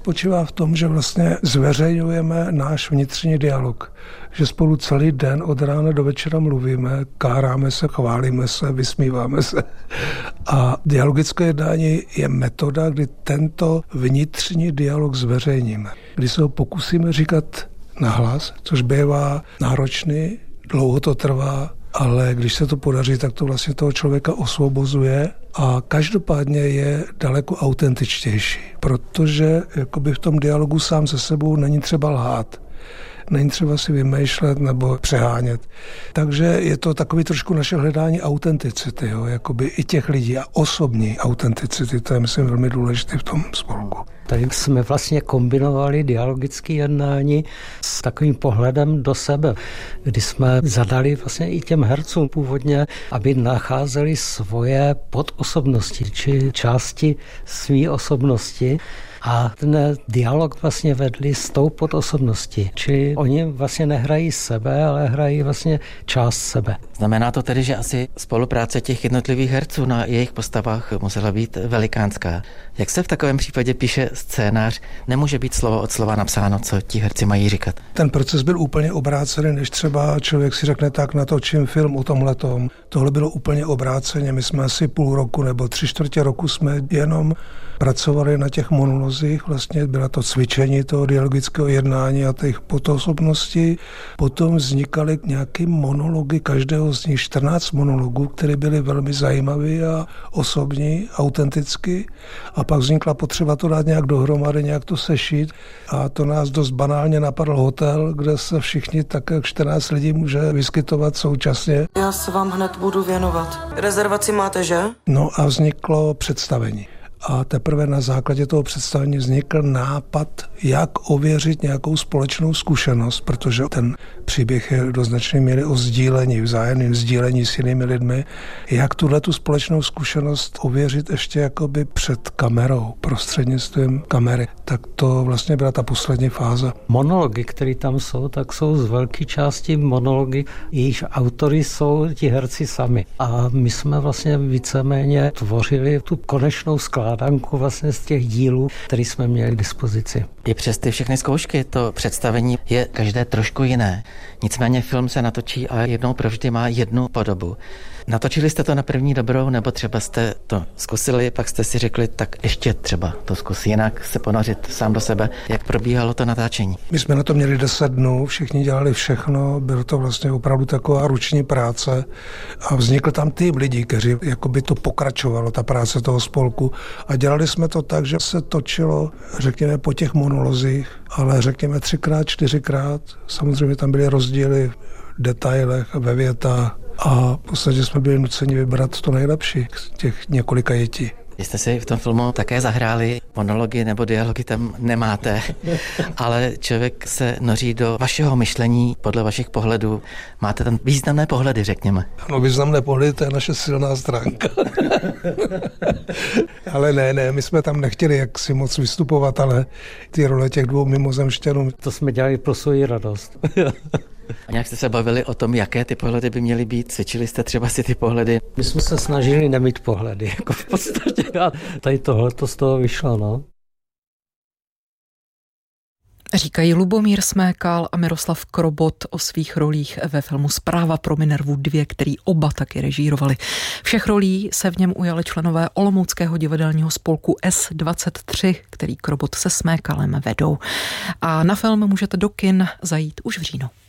spočívá v tom, že vlastně zveřejňujeme náš vnitřní dialog. Že spolu celý den od rána do večera mluvíme, káráme se, chválíme se, vysmíváme se. A dialogické jednání je metoda, kdy tento vnitřní dialog zveřejníme. Kdy se ho pokusíme říkat nahlas, což bývá náročný, dlouho to trvá, ale když se to podaří, tak to vlastně toho člověka osvobozuje a každopádně je daleko autentičtější, protože jakoby v tom dialogu sám se sebou není třeba lhát. Není třeba si vymýšlet nebo přehánět. Takže je to takový trošku naše hledání autenticity, jo, jakoby i těch lidí a osobní autenticity, to je, myslím, velmi důležité v tom spolku. Tady jsme vlastně kombinovali dialogické jednání s takovým pohledem do sebe, kdy jsme zadali vlastně i těm hercům původně, aby nacházeli svoje podosobnosti, či části své osobnosti. A ten dialog vlastně vedli s tou podosobností. Čili oni vlastně nehrají sebe, ale hrají vlastně část sebe. Znamená to tedy, že asi spolupráce těch jednotlivých herců na jejich postavách musela být velikánská. Jak se v takovém případě píše scénář? Nemůže být slovo od slova napsáno, co ti herci mají říkat. Ten proces byl úplně obrácený, než třeba člověk si řekne, tak natočím film o tomhletom. Tohle bylo úplně obráceně. My jsme asi půl roku nebo 3/4 roku jsme jenom pracovali na těch monolozích. Vlastně byla to cvičení toho dialogického jednání a těch podosobností. Potom vznikaly nějaké monology, každého z nich 14 monologů, které byly velmi zajímavé a osobní, autenticky. A pak vznikla potřeba to dát nějak dohromady, nějak to sešít. A to nás dost banálně napadl hotel, kde se všichni tak jak 14 lidí může vyskytovat současně. Já se vám hned budu věnovat. Rezervaci máte, že? No a vzniklo představení. A teprve na základě toho představení vznikl nápad, jak ověřit nějakou společnou zkušenost, protože ten příběh je do značné míry o sdílení, vzájemném sdílení s jinými lidmi. Jak tu společnou zkušenost ověřit ještě jakoby před kamerou, prostřednictvím kamery. Tak to vlastně byla ta poslední fáze. Monology, které tam jsou, tak jsou z velké části monology, jejichž autory jsou ti herci sami. A my jsme vlastně víceméně tvořili tu konečnou skládanku vlastně z těch dílů, které jsme měli k dispozici. I přes ty všechny zkoušky to představení je každé trošku jiné. Nicméně film se natočí a jednou provždy má jednu podobu. Natočili jste to na první dobrou, nebo třeba jste to zkusili, pak jste si řekli, tak ještě třeba to zkus jinak, se ponořit sám do sebe. Jak probíhalo to natáčení? My jsme na to měli 10 dnů, všichni dělali všechno, bylo to vlastně opravdu taková ruční práce a vznikl tam tým lidí, kteří jakoby to pokračovalo, ta práce toho spolku a dělali jsme to tak, že se točilo, řekněme, po těch monolozích, ale řekněme 3x, 4x, samozřejmě tam byly rozdíly v detailech, ve větách a v podstatě jsme byli nuceni vybrat to nejlepší z těch několika jetí. Vy jste si v tom filmu také zahráli, monology nebo dialogy tam nemáte, ale člověk se noří do vašeho myšlení podle vašich pohledů. Máte tam významné pohledy, řekněme. No, významné pohledy, to je naše silná stránka. Ale ne, my jsme tam nechtěli jaksi moc vystupovat, ale ty role těch dvou mimozemšťanů. To jsme dělali pro svou radost. A nějak jste se bavili o tom, jaké ty pohledy by měly být? Cvičili jste třeba si ty pohledy? My jsme se snažili nemít pohledy, jako v podstatě. A tady tohleto z toho vyšlo, no. Říkají Lubomír Smékal a Miroslav Krobot o svých rolích ve filmu Zpráva pro Minervu 2, který oba taky režírovali. Všech rolí se v něm ujali členové olomouckého divadelního spolku S23, který Krobot se Smékalem vedou. A na film můžete do kin zajít už v říjnu.